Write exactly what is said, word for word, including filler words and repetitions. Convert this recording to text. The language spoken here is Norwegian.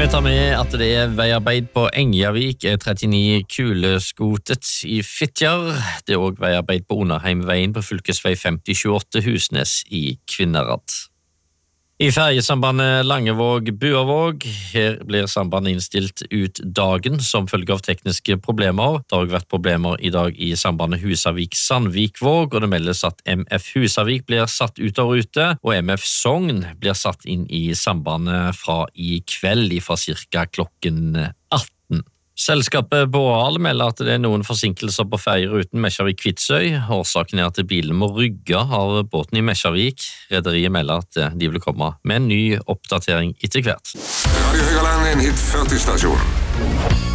Vi tar med at det er veiarbeid på Engjavik, E trettini Kuleskotet i Fitjar. Det er også veiarbeid på Underheimveien på fylkesvei femti tjueåtte Husnes i Kvinnherad. I ferjesambandet Langevåg-Buavåg, her blir sambandet innstilt ut dagen som følge av tekniske problemer. Det har også vært problemer i dag i sambandet Husavik-Sandvikvåg, og det meldes at M F Husavik blir satt ut av rute, og M F Sogn blir satt inn i sambandet fra i kveld, fra cirka klokken atten. Selskapet Båal melder at det er noen forsinkelser på ferjeruten Mesjavik-Kvitsøy. Årsaken er at bilen må rygge av båten i Mesjavik. Rederiet melder at de vil komme med en ny oppdatering etter hvert. Radio Høgaland, en hit førti stasjon.